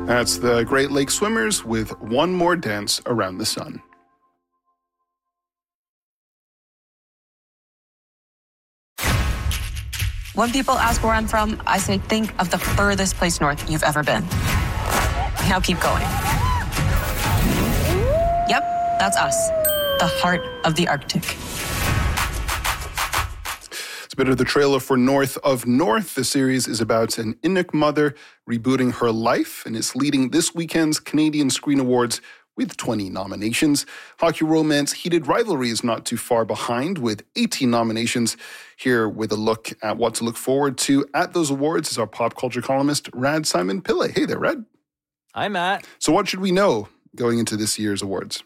That's the Great Lake Swimmers with One More Dance Around the Sun. When people ask where I'm from, I say, think of the furthest place north you've ever been. Now keep going. Yep, that's us. The heart of the Arctic. It's a bit of the trailer for North of North. The series is about an Inuk mother rebooting her life, and it's leading this weekend's Canadian Screen Awards with 20 nominations. Hockey Romance Heated Rivalry is not too far behind with 18 nominations. Here with a look at what to look forward to at those awards is our pop culture columnist, Rad Simon Pillay. Hey there, Rad. Hi, Matt. So what should we know going into this year's awards?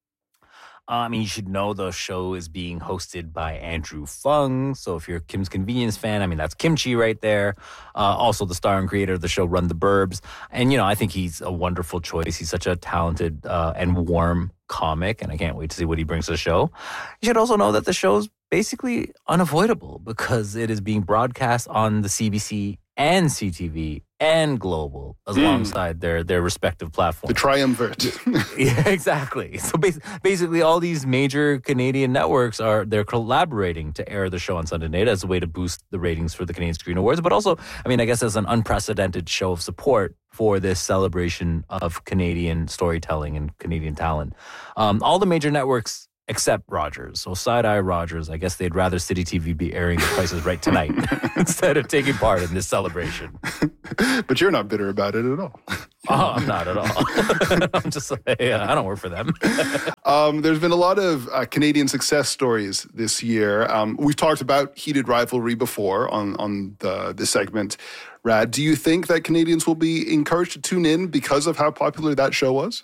You should know the show is being hosted by Andrew Fung. So if you're a Kim's Convenience fan, that's kimchi right there. Also the star and creator of the show, Run the Burbs. And, I think he's a wonderful choice. He's such a talented and warm comic, and I can't wait to see what he brings to the show. You should also know that the show's basically unavoidable because it is being broadcast on the CBC and CTV and Global alongside their respective platforms. The triumvirate. Yeah, exactly. So basically all these major Canadian networks they're collaborating to air the show on Sunday night as a way to boost the ratings for the Canadian Screen Awards, but also, I guess as an unprecedented show of support for this celebration of Canadian storytelling and Canadian talent. All the major networks except Rogers. So side-eye Rogers, I guess they'd rather City TV be airing The Price is Right tonight instead of taking part in this celebration. But you're not bitter about it at all. Oh, I'm not at all. I'm just I don't work for them. There's been a lot of Canadian success stories this year. We've talked about Heated Rivalry before on this segment. Rad, do you think that Canadians will be encouraged to tune in because of how popular that show was?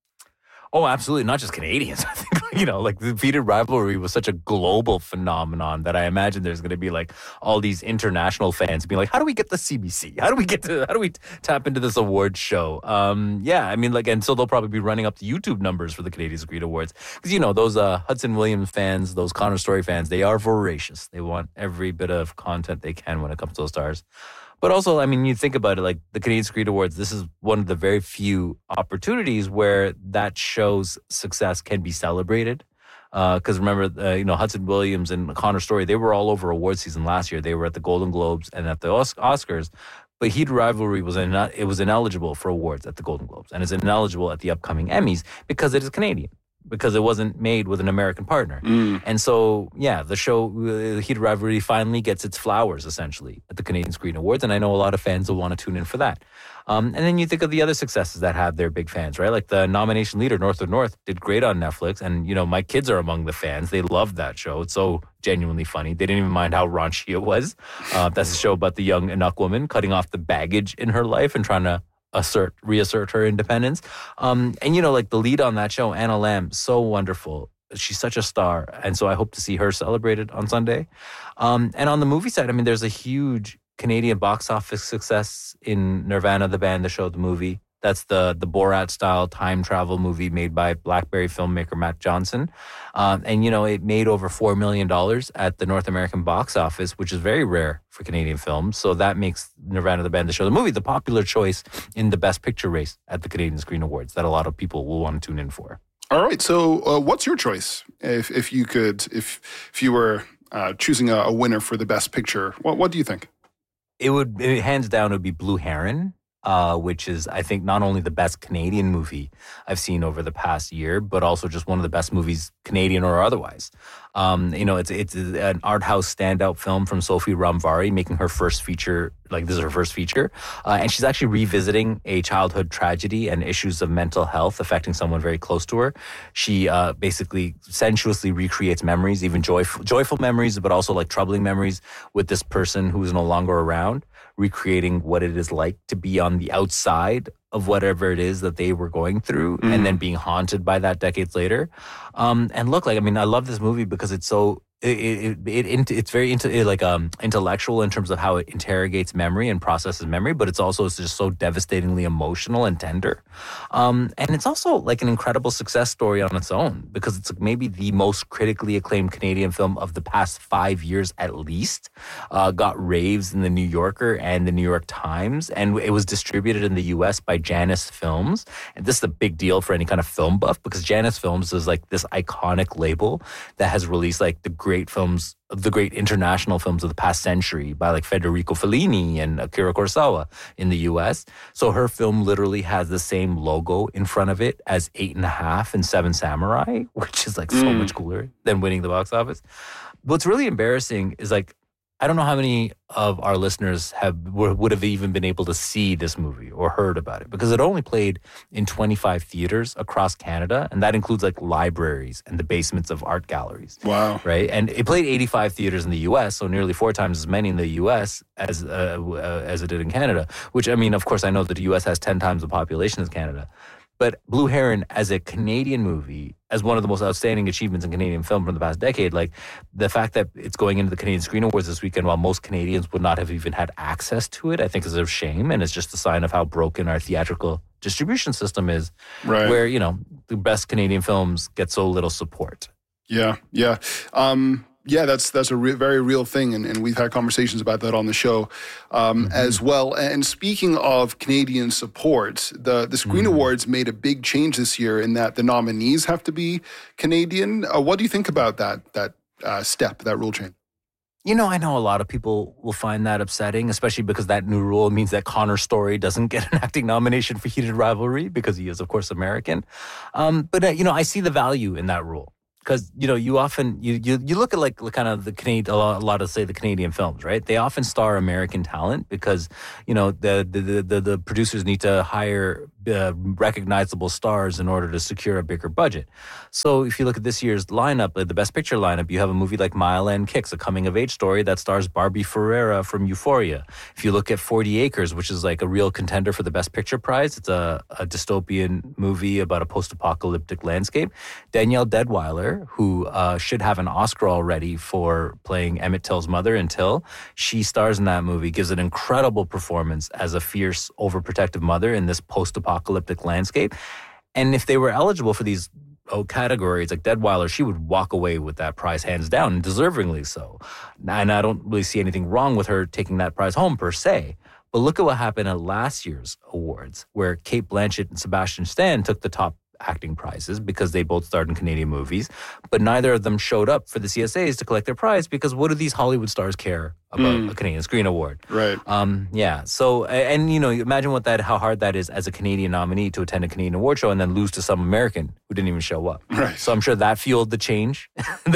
Oh, absolutely. Not just Canadians. I think, the Heated Rivalry was such a global phenomenon that I imagine there's going to be all these international fans being like, how do we get the CBC? How do we tap into this award show? And so they'll probably be running up the YouTube numbers for the Canadian Screen Awards. Because, those Hudson Williams fans, those Connor Story fans, they are voracious. They want every bit of content they can when it comes to those stars. But also, you think about it, the Canadian Screen Awards, this is one of the very few opportunities where that show's success can be celebrated. Because remember, Hudson Williams and Connor Story, they were all over award season last year. They were at the Golden Globes and at the Oscars. But Heated Rivalry was ineligible for awards at the Golden Globes and is ineligible at the upcoming Emmys because it is Canadian. Because it wasn't made with an American partner. And so, the show, Heated Rivalry, finally gets its flowers, essentially, at the Canadian Screen Awards. And I know a lot of fans will want to tune in for that. And then you think of the other successes that have their big fans, right? Like the nomination leader, North of North, did great on Netflix. And, my kids are among the fans. They loved that show. It's so genuinely funny. They didn't even mind how raunchy it was. That's a show about the young Inuk woman cutting off the baggage in her life and trying to reassert her independence. The lead on that show, Anna Lamb, so wonderful. She's such a star. And so I hope to see her celebrated on Sunday. And on the movie side, there's a huge Canadian box office success in Nirvana, the band, the show, the movie. That's the Borat-style time travel movie made by Blackberry filmmaker Matt Johnson. It made over $4 million at the North American box office, which is very rare for Canadian films. So that makes Nirvana, the band, the show, the movie, the popular choice in the Best Picture race at the Canadian Screen Awards that a lot of people will want to tune in for. All right. So what's your choice? If you were choosing a winner for the Best Picture, what do you think? Hands down, it would be Blue Heron. Which is, I think, not only the best Canadian movie I've seen over the past year, but also just one of the best movies, Canadian or otherwise. It's an art house standout film from Sophie Ramvari, making her first feature. This is her first feature. And she's actually revisiting a childhood tragedy and issues of mental health affecting someone very close to her. She basically sensuously recreates memories, even joyful memories, but also troubling memories with this person who is no longer around, recreating what it is like to be on the outside of whatever it is that they were going through and then being haunted by that decades later. And look, I love this movie because it's so it's very intellectual in terms of how it interrogates memory and processes memory, but it's also just so devastatingly emotional and tender. And it's also like an incredible success story on its own, because it's maybe the most critically acclaimed Canadian film of the past 5 years at least. Got raves in the New Yorker and the New York Times, and it was distributed in the U.S. by Janus Films. And this is a big deal for any kind of film buff, because Janus Films is like this iconic label that has released like the great international films of the past century by like Federico Fellini and Akira Kurosawa in the US. So her film literally has the same logo in front of it as 8.5 and 7 Samurai, which is like so much cooler than winning the box office. What's really embarrassing is like, I don't know how many of our listeners would have even been able to see this movie or heard about it, because it only played in 25 theaters across Canada, and that includes like libraries and the basements of art galleries. Wow. Right? And it played 85 theaters in the U.S., so nearly 4 times as many in the U.S. as it did in Canada, which, I mean, of course, I know that the U.S. has 10 times the population as Canada. But Blue Heron, as a Canadian movie, as one of the most outstanding achievements in Canadian film from the past decade, like the fact that it's going into the Canadian Screen Awards this weekend while most Canadians would not have even had access to it, I think is a shame. And it's just a sign of how broken our theatrical distribution system is, right, where, you know, the best Canadian films get so little support. Yeah. Yeah, that's a very real thing, and we've had conversations about that on the show as well. And speaking of Canadian support, the Screen Awards made a big change this year in that the nominees have to be Canadian. What do you think about that step, that rule change? You know, I know a lot of people will find that upsetting, especially because that new rule means that Connor Story doesn't get an acting nomination for Heated Rivalry because he is, of course, American. But you know, I see the value in that rule. Because, you know, you often, you look at like kind of the Canadian, a lot of, say, the Canadian films, right? They often star American talent because, you know, the producers need to hire recognizable stars in order to secure a bigger budget. So if you look at this year's lineup, the Best Picture lineup, you have a movie like Mile End Kicks, a coming-of-age story that stars Barbie Ferreira from Euphoria. If you look at 40 Acres, which is like a real contender for the Best Picture prize, it's a dystopian movie about a post-apocalyptic landscape. Danielle Deadwyler, who should have an Oscar already for playing Emmett Till's mother in Till, she stars in that movie, gives an incredible performance as a fierce, overprotective mother in this post-apocalyptic landscape. And if they were eligible for these categories like Deadwyler, she would walk away with that prize hands down, and deservingly so. And I don't really see anything wrong with her taking that prize home per se. But look at what happened at last year's awards, where Cate Blanchett and Sebastian Stan took the top acting prizes because they both starred in Canadian movies, but neither of them showed up for the CSAs to collect their prize, because what do these Hollywood stars care about a Canadian Screen Award? Right. Yeah. So, and you know, imagine how hard that is as a Canadian nominee to attend a Canadian award show and then lose to some American who didn't even show up. Right. So I'm sure that fueled the change,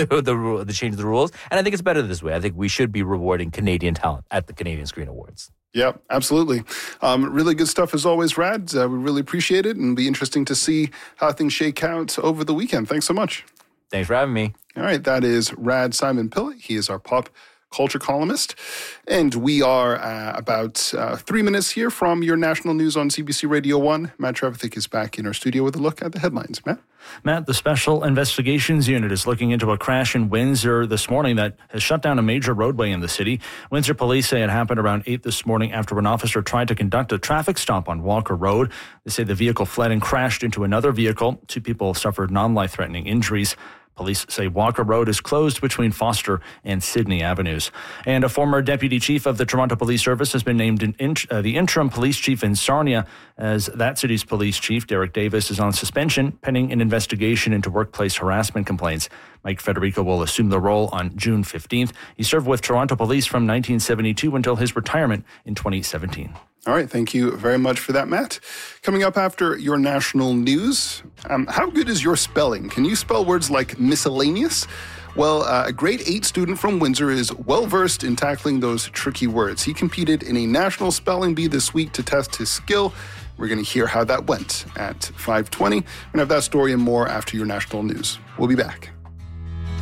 the change of the rules. And I think it's better this way. I think we should be rewarding Canadian talent at the Canadian Screen Awards. Yeah, absolutely. Really good stuff as always, Rad. We really appreciate it, and it'll be interesting to see how things shake out over the weekend. Thanks so much. Thanks for having me. All right, that is Rad Simon Pillay. He is our pop culture columnist. And we are about 3 minutes here from your national news on CBC Radio 1. Matt Trevithick is back in our studio with a look at the headlines. Matt, the Special Investigations Unit is looking into a crash in Windsor this morning that has shut down a major roadway in the city. Windsor police say it happened around 8 this morning after an officer tried to conduct a traffic stop on Walker Road. They say the vehicle fled and crashed into another vehicle. 2 people suffered non-life-threatening injuries. Police say Walker Road is closed between Foster and Sydney Avenues. And a former deputy chief of the Toronto Police Service has been named the interim police chief in Sarnia, as that city's police chief, Derek Davis, is on suspension pending an investigation into workplace harassment complaints. Mike Federico will assume the role on June 15th. He served with Toronto Police from 1972 until his retirement in 2017. All right, thank you very much for that, Matt. Coming up after your national news, how good is your spelling? Can you spell words like miscellaneous? Well, a grade 8 student from Windsor is well-versed in tackling those tricky words. He competed in a national spelling bee this week to test his skill. We're going to hear how that went at 5:20. We're going to have that story and more after your national news. We'll be back.